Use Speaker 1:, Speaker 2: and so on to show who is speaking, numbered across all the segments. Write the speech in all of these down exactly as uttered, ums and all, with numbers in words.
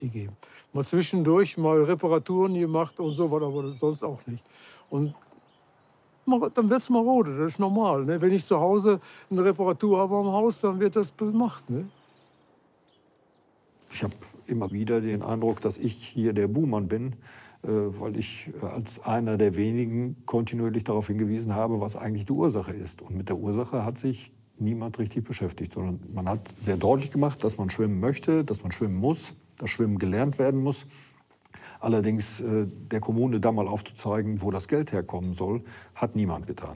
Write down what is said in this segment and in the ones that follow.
Speaker 1: gegeben. Mal zwischendurch mal Reparaturen gemacht und so was, aber sonst auch nicht. Und dann wird es marode, das ist normal. Ne? Wenn ich zu Hause eine Reparatur habe am Haus, dann wird das gemacht. Ne?
Speaker 2: Ich habe immer wieder den Eindruck, dass ich hier der Buhmann bin, äh, weil ich als einer der wenigen kontinuierlich darauf hingewiesen habe, was eigentlich die Ursache ist. Und mit der Ursache hat sich niemand richtig beschäftigt, sondern man hat sehr deutlich gemacht, dass man schwimmen möchte, dass man schwimmen muss, dass Schwimmen gelernt werden muss. Allerdings äh, der Kommune da mal aufzuzeigen, wo das Geld herkommen soll, hat niemand getan.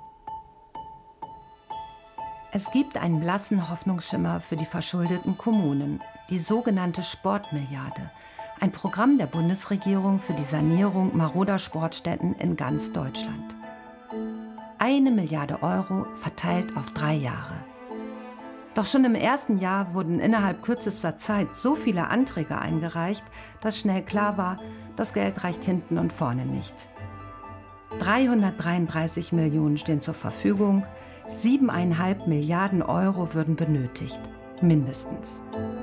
Speaker 3: Es gibt einen blassen Hoffnungsschimmer für die verschuldeten Kommunen, die sogenannte Sportmilliarde, ein Programm der Bundesregierung für die Sanierung maroder Sportstätten in ganz Deutschland. Eine Milliarde Euro verteilt auf drei Jahre. Doch schon im ersten Jahr wurden innerhalb kürzester Zeit so viele Anträge eingereicht, dass schnell klar war, das Geld reicht hinten und vorne nicht. dreihundertdreiunddreißig Millionen stehen zur Verfügung, siebeneinhalb Milliarden Euro würden benötigt, mindestens.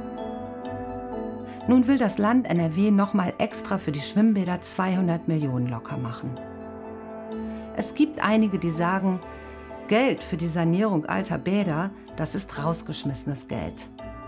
Speaker 3: Nun will das Land N R W nochmal extra für die Schwimmbäder zweihundert Millionen locker machen. Es gibt einige, die sagen, Geld für die Sanierung alter Bäder, das ist rausgeschmissenes Geld.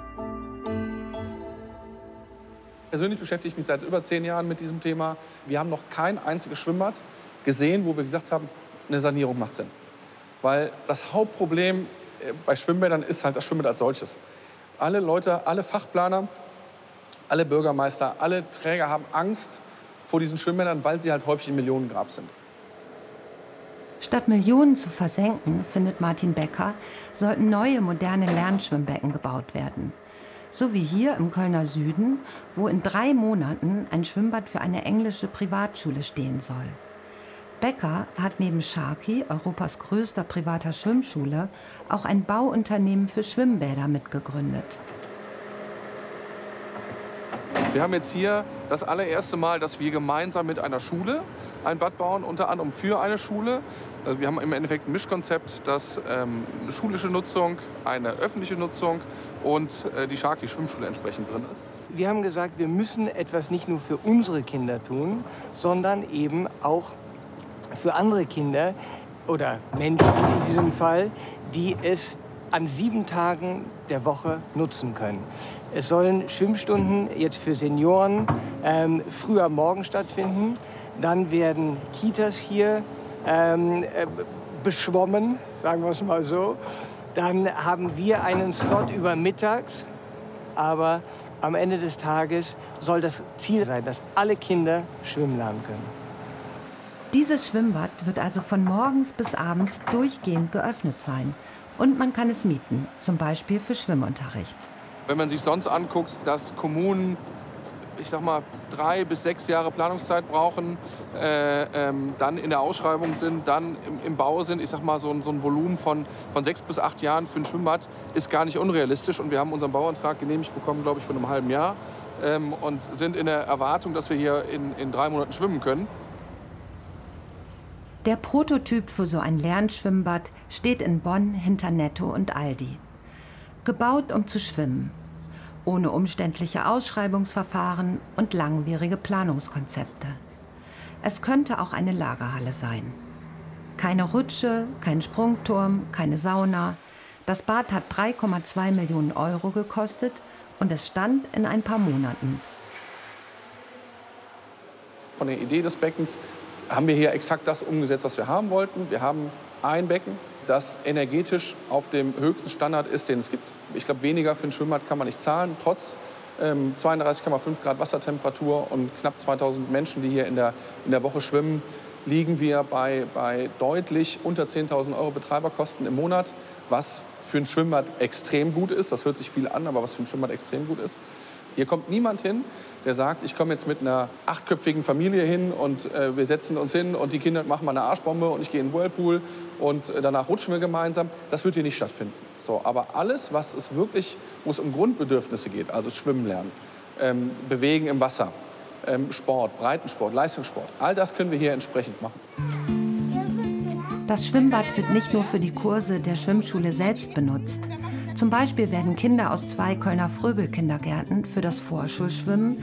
Speaker 4: Persönlich beschäftige ich mich seit über zehn Jahren mit diesem Thema. Wir haben noch kein einziges Schwimmbad gesehen, wo wir gesagt haben, eine Sanierung macht Sinn. Weil das Hauptproblem bei Schwimmbädern ist halt das Schwimmbad als solches. Alle Leute, alle Fachplaner, alle Bürgermeister, alle Träger haben Angst vor diesen Schwimmbädern, weil sie halt häufig ein Millionengrab sind.
Speaker 3: Statt Millionen zu versenken, findet Martin Becker, sollten neue, moderne Lernschwimmbecken gebaut werden. So wie hier im Kölner Süden, wo in drei Monaten ein Schwimmbad für eine englische Privatschule stehen soll. Becker hat neben Sharky, Europas größter privater Schwimmschule, auch ein Bauunternehmen für Schwimmbäder mitgegründet.
Speaker 4: Wir haben jetzt hier das allererste Mal, dass wir gemeinsam mit einer Schule ein Bad bauen, unter anderem für eine Schule. Also wir haben im Endeffekt ein Mischkonzept, das ähm, eine schulische Nutzung, eine öffentliche Nutzung und äh, die Sharky Schwimmschule entsprechend drin ist.
Speaker 5: Wir haben gesagt, wir müssen etwas nicht nur für unsere Kinder tun, sondern eben auch für andere Kinder oder Menschen in diesem Fall, die es an sieben Tagen der Woche nutzen können. Es sollen Schwimmstunden jetzt für Senioren ähm, früh am Morgen stattfinden. Dann werden Kitas hier ähm, äh, beschwommen, sagen wir es mal so. Dann haben wir einen Slot über mittags. Aber am Ende des Tages soll das Ziel sein, dass alle Kinder schwimmen lernen können.
Speaker 3: Dieses Schwimmbad wird also von morgens bis abends durchgehend geöffnet sein. Und man kann es mieten, zum Beispiel für Schwimmunterricht.
Speaker 4: Wenn man sich sonst anguckt, dass Kommunen, ich sag mal, drei bis sechs Jahre Planungszeit brauchen, äh, ähm, dann in der Ausschreibung sind, dann im, im Bau sind, ich sag mal, so ein, so ein Volumen von, von sechs bis acht Jahren für ein Schwimmbad ist gar nicht unrealistisch. Und wir haben unseren Bauantrag genehmigt bekommen, glaube ich, vor einem halben Jahr ähm, und sind in der Erwartung, dass wir hier in, in drei Monaten schwimmen können.
Speaker 3: Der Prototyp für so ein Lernschwimmbad steht in Bonn hinter Netto und Aldi. Gebaut, um zu schwimmen. Ohne umständliche Ausschreibungsverfahren und langwierige Planungskonzepte. Es könnte auch eine Lagerhalle sein. Keine Rutsche, kein Sprungturm, keine Sauna. Das Bad hat drei Komma zwei Millionen Euro gekostet und es stand in ein paar Monaten.
Speaker 4: Von der Idee des Beckens haben wir hier exakt das umgesetzt, was wir haben wollten. Wir haben ein Becken, das energetisch auf dem höchsten Standard ist, den es gibt. Ich glaube, weniger für ein Schwimmbad kann man nicht zahlen. Trotz ähm, zweiunddreißig Komma fünf Grad Wassertemperatur und knapp zweitausend Menschen, die hier in der, in der Woche schwimmen, liegen wir bei, bei deutlich unter zehntausend Euro Betreiberkosten im Monat, was für ein Schwimmbad extrem gut ist. Das hört sich viel an, aber was für ein Schwimmbad extrem gut ist. Hier kommt niemand hin, der sagt, ich komme jetzt mit einer achtköpfigen Familie hin und äh, wir setzen uns hin und die Kinder machen mal eine Arschbombe und ich gehe in den Whirlpool und äh, danach rutschen wir gemeinsam. Das wird hier nicht stattfinden. So, aber alles, was es wirklich, wo es um Grundbedürfnisse geht, also Schwimmen lernen, ähm, Bewegen im Wasser, ähm, Sport, Breitensport, Leistungssport, all das können wir hier entsprechend machen.
Speaker 3: Das Schwimmbad wird nicht nur für die Kurse der Schwimmschule selbst benutzt. Zum Beispiel werden Kinder aus zwei Kölner Fröbel-Kindergärten für das Vorschulschwimmen